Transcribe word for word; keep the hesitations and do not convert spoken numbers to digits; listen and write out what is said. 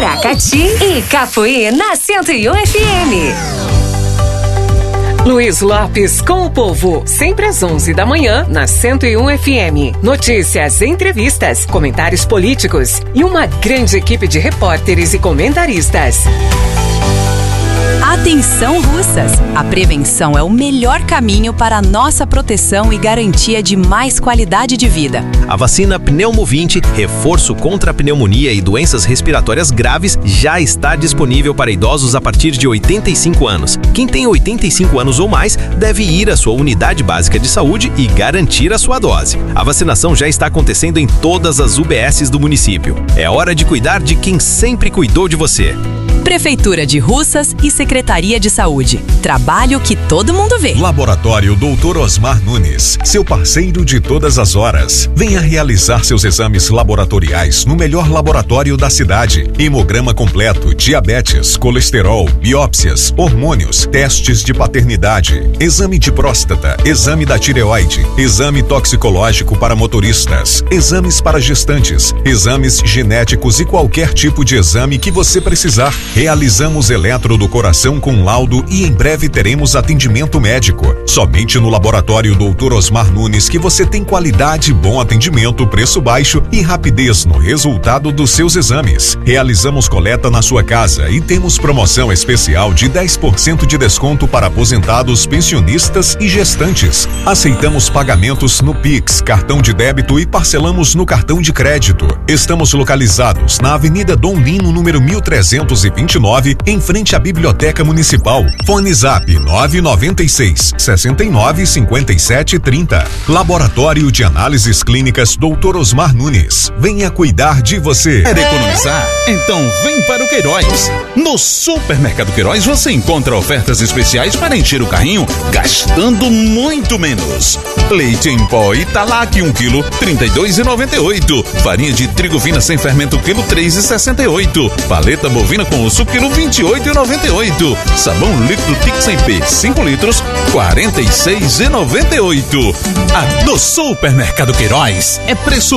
Aracati e Capuí na cento e um F M. Luiz Lopes com o povo, sempre às onze da manhã, na cento e um F M. Notícias, entrevistas, comentários políticos e uma grande equipe de repórteres e comentaristas. Atenção, russas! A prevenção é o melhor caminho para a nossa proteção e garantia de mais qualidade de vida. A vacina Pneumovinte, reforço contra a pneumonia e doenças respiratórias graves, já está disponível para idosos a partir de oitenta e cinco anos. Quem tem oitenta e cinco anos ou mais deve ir à sua unidade básica de saúde e garantir a sua dose. A vacinação já está acontecendo em todas as U B Ss do município. É hora de cuidar de quem sempre cuidou de você. Prefeitura de Russas e Secretaria de Saúde. Trabalho que todo mundo vê. Laboratório doutor Osmar Nunes, seu parceiro de todas as horas. Venha realizar seus exames laboratoriais no melhor laboratório da cidade. Hemograma completo, diabetes, colesterol, biópsias, hormônios, testes de paternidade, exame de próstata, exame da tireoide, exame toxicológico para motoristas, exames para gestantes, exames genéticos e qualquer tipo de exame que você precisar. Realizamos eletro do coração com laudo e em breve teremos atendimento médico. Somente no Laboratório doutor Osmar Nunes que você tem qualidade, bom atendimento, preço baixo e rapidez no resultado dos seus exames. Realizamos coleta na sua casa e temos promoção especial de dez por cento de desconto para aposentados, pensionistas e gestantes. Aceitamos pagamentos no Pix, cartão de débito e parcelamos no cartão de crédito. Estamos localizados na Avenida Dom Lino, número mil trezentos e vinte e nove, em frente à Biblioteca Municipal. Fone Zap nove nove seis, seis nove, cinco sete três zero. Laboratório de Análises Clínicas doutor Osmar Nunes. Venha cuidar de você. Quer economizar? Então vem para o Queiroz. No Supermercado Queiroz você encontra ofertas especiais para encher o carrinho gastando muito menos. Leite em pó Italac um quilo, trinta e dois reais e noventa e oito centavos. Farinha de trigo fina sem fermento quilo, três reais e sessenta e oito centavos. Paleta bovina com osso quilo, vinte e oito reais e noventa e oito centavos. Sabão líquido Tix em P, cinco litros, quarenta e seis reais e noventa e oito centavos. A do Supermercado Queiroz é preço